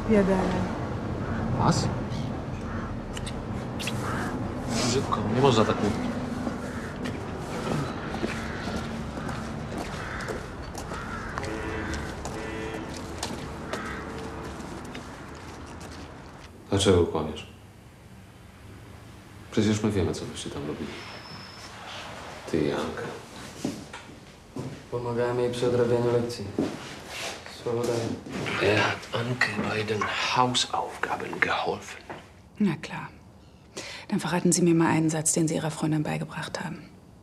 Spiadere. Was? Szybko, nie można tak mówić. Dlaczego kłamiesz? Przecież my wiemy, co byście tam robili. Ty i Anka. Pomagałem jej przy odrabianiu lekcji. Słowo daję. Er hat Anke bei den Hausaufgaben geholfen. Na klar. Dann verraten Sie mir mal einen Satz, den Sie Ihrer Freundin beigebracht haben.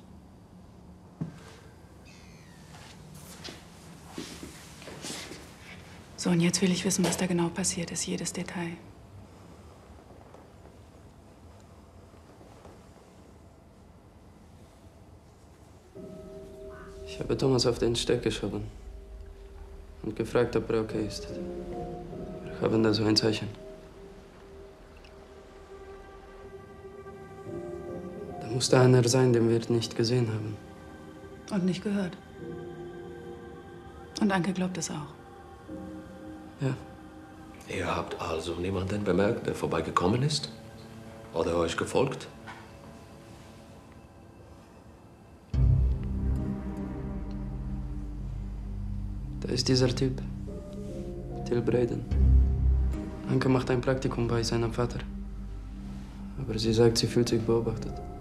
So, und jetzt will ich wissen, was da genau passiert ist, jedes Detail. Ich habe Thomas auf den Steg geschoben und gefragt, ob er okay ist. Wir haben da so ein Zeichen. Da musste einer sein, den wir nicht gesehen haben. Und nicht gehört. Und Anke glaubt es auch. Ja. Ihr habt also niemanden bemerkt, der vorbeigekommen ist? Oder euch gefolgt? Da ist dieser Typ. Till Braden. Anke macht ein Praktikum bei seinem Vater. Aber sie sagt, sie fühlt sich beobachtet.